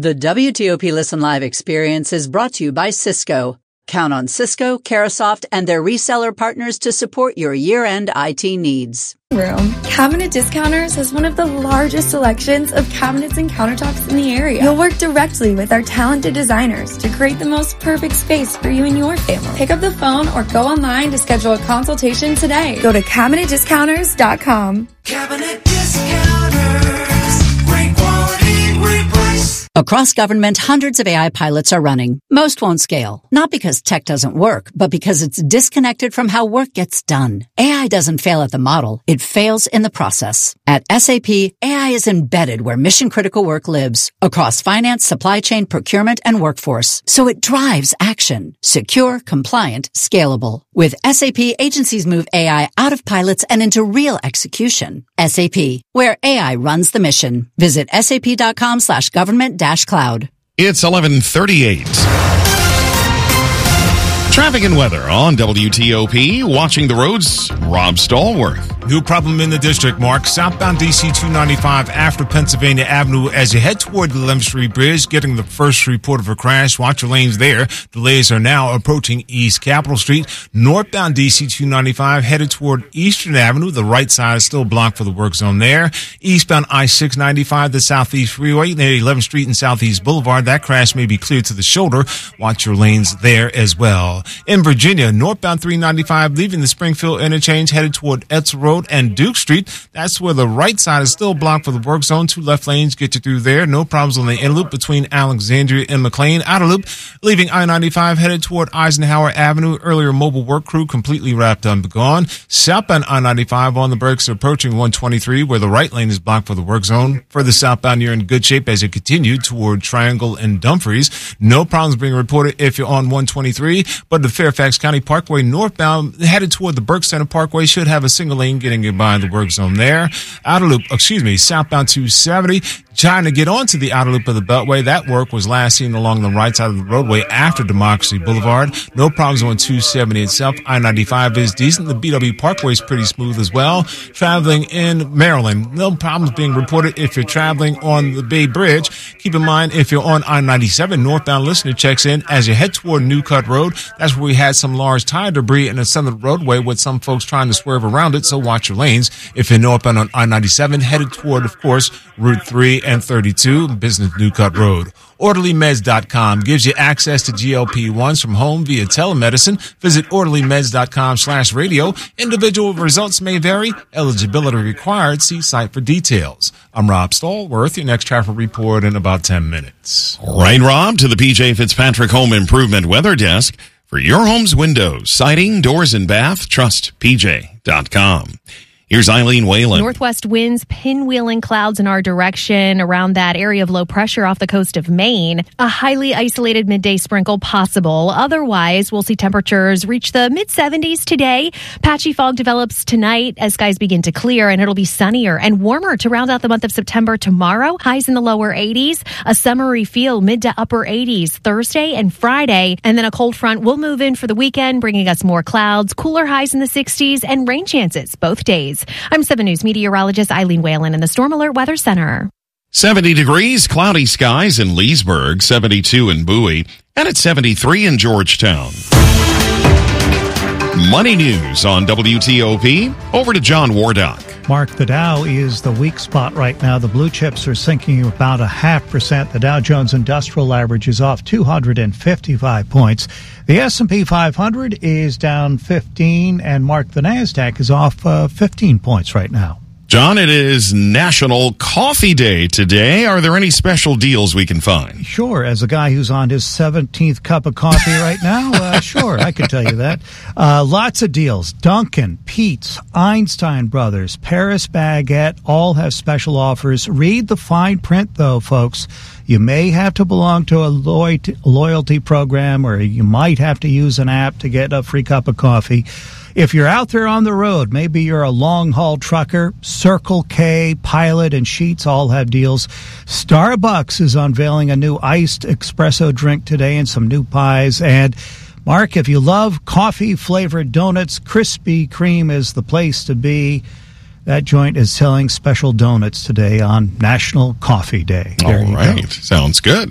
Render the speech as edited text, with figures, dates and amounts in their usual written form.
The WTOP Listen Live experience is brought to you by Cisco. Count on Cisco, Carasoft, and their reseller partners to support your year-end IT needs. Cabinet Discounters has one of the largest selections of cabinets and countertops in the area. You'll work directly with our talented designers to create the most perfect space for you and your family. Pick up the phone or go online to schedule a consultation today. Go to CabinetDiscounters.com. Cabinet Discounters. Great quality, great price. Across government, hundreds of AI pilots are running. Most won't scale, not because tech doesn't work, but because it's disconnected from how work gets done. AI doesn't fail at the model, it fails in the process. At SAP, AI is embedded where mission-critical work lives, across finance, supply chain, procurement, and workforce. So it drives action. Secure, compliant, scalable. With SAP, agencies move AI out of pilots and into real execution. SAP, where AI runs the mission. Visit sap.com/government-cloud. It's 11:38. Traffic and weather on WTOP. Watching the roads, Rob Stallworth. New problem in the district, Mark. Southbound DC 295 after Pennsylvania Avenue as you head toward the 11th Street Bridge, getting the first report of a crash. Watch your lanes there. Delays are now approaching East Capitol Street. Northbound DC 295 headed toward Eastern Avenue. The right side is still blocked for the work zone there. Eastbound I-695, the Southeast Freeway near 11th Street and Southeast Boulevard. That crash may be cleared to the shoulder. Watch your lanes there as well. In Virginia, northbound 395 leaving the Springfield interchange headed toward Etzel Road and Duke Street. That's where the right side is still blocked for the work zone. Two left lanes get you through there. No problems on the in loop between Alexandria and McLean. Outer loop leaving I-95 headed toward Eisenhower Avenue. Earlier mobile work crew completely wrapped up and gone. Southbound I-95 on the brakes approaching 123 where the right lane is blocked for the work zone. Further southbound, you're in good shape as you continue toward Triangle and Dumfries. No problems being reported if you're on 123, but the Fairfax County Parkway northbound headed toward the Burke Center Parkway should have a single lane getting you by the work zone there. Southbound 270, trying to get onto the outer loop of the Beltway. That work was last seen along the right side of the roadway after Democracy Boulevard. No problems on 270 itself. I-95 is decent. The BW Parkway is pretty smooth as well. Traveling in Maryland, no problems being reported if you're traveling on the Bay Bridge. Keep in mind, if you're on I-97, northbound listener checks in as you head toward New Cut Road. That's where we had some large tire debris in the center of the roadway with some folks trying to swerve around it, so watch your lanes. If you're northbound on I-97, headed toward, of course, Route 3 and 32, Business New Cut Road. OrderlyMeds.com gives you access to GLP-1s from home via telemedicine. Visit OrderlyMeds.com/radio. Individual results may vary. Eligibility required. See site for details. I'm Rob Stallworth. Your next traffic report in about 10 minutes. All right, Rob, to the PJ Fitzpatrick Home Improvement Weather Desk. For your home's windows, siding, doors, and bath, trust PJ.com. Here's Eileen Whalen. Northwest winds pinwheeling clouds in our direction around that area of low pressure off the coast of Maine. A highly isolated midday sprinkle possible. Otherwise, we'll see temperatures reach the mid-70s today. Patchy fog develops tonight as skies begin to clear, and it'll be sunnier and warmer to round out the month of September tomorrow. Highs in the lower 80s. A summery feel mid to upper 80s Thursday and Friday. And then a cold front will move in for the weekend, bringing us more clouds, cooler highs in the 60s, and rain chances both days. I'm 7 News meteorologist Eileen Whalen in the Storm Alert Weather Center. 70 degrees, cloudy skies in Leesburg, 72 in Bowie, and at 73 in Georgetown. Money news on WTOP. Over to John Wardock. Mark, the Dow is the weak spot right now. The blue chips are sinking about 0.5%. The Dow Jones Industrial Average is off 255 points. The S&P 500 is down 15, and Mark, the NASDAQ is off 15 points right now. John, it is National Coffee Day today. Are there any special deals we can find? Sure. As a guy who's on his 17th cup of coffee right now, sure, I can tell you that. Lots of deals. Dunkin', Peet's, Einstein Brothers, Paris Baguette, all have special offers. Read the fine print, though, folks. You may have to belong to a loyalty program, or you might have to use an app to get a free cup of coffee. If you're out there on the road, maybe you're a long-haul trucker, Circle K, Pilot, and Sheetz all have deals. Starbucks is unveiling a new iced espresso drink today and some new pies. And, Mark, if you love coffee-flavored donuts, Krispy Kreme is the place to be. That joint is selling special donuts today on National Coffee Day. All right. Sounds good.